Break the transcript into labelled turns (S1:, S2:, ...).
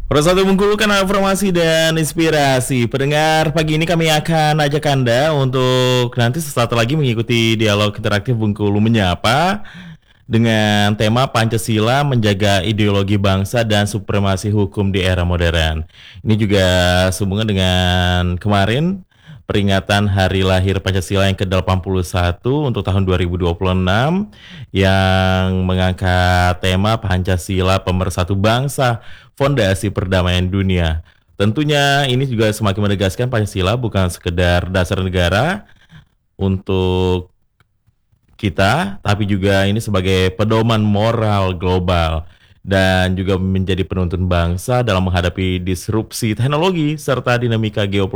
S1: Persatu Bengkulu Kanal Informasi dan Inspirasi. Pendengar, pagi ini kami akan ajak Anda untuk nanti sesaat lagi mengikuti dialog interaktif Bengkulu Menyapa dengan tema Pancasila menjaga ideologi bangsa dan supremasi hukum di era modern. Ini juga sehubungan dengan kemarin peringatan hari lahir Pancasila yang ke-81 untuk tahun 2026 yang mengangkat tema Pancasila Pemersatu Bangsa, Fondasi Perdamaian Dunia. Tentunya ini juga semakin menegaskan Pancasila bukan sekedar dasar negara untuk kita, tapi juga ini sebagai pedoman moral global dan juga menjadi penuntun bangsa dalam menghadapi disrupsi teknologi serta dinamika geopolitik